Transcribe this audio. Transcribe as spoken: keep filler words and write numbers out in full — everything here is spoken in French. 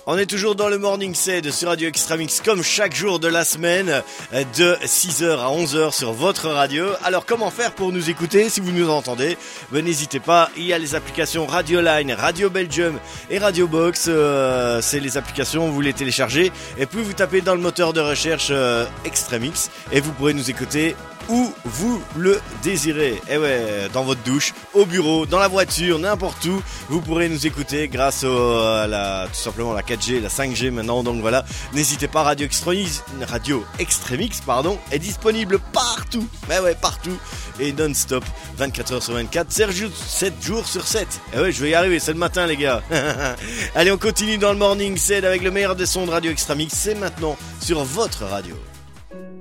On est toujours dans le Morning Set sur Radio Extramix comme chaque jour de la semaine de six heures à onze heures sur votre radio. Alors comment faire pour nous écouter si vous nous entendez? Ben, n'hésitez pas, il y a les applications Radio Line, Radio Belgium et Radio Box. Euh, c'est les applications, vous les téléchargez et puis vous tapez dans le moteur de recherche euh, Extramix et vous pourrez nous écouter où vous le désirez. Et ouais, dans votre douche, au bureau, dans la voiture, n'importe où, vous pourrez nous écouter grâce au, à la, tout simplement la quatre G, la cinq G maintenant. Donc voilà, n'hésitez pas, Radio Extramix, Radio Extramix, pardon, est disponible partout. Mais ouais, partout et non-stop, vingt-quatre heures sur vingt-quatre, sept jours sur sept. Et ouais, je vais y arriver, c'est le matin les gars. Allez, on continue dans le Morning Set avec le meilleur des sons de Radio Extramix. C'est maintenant sur votre radio.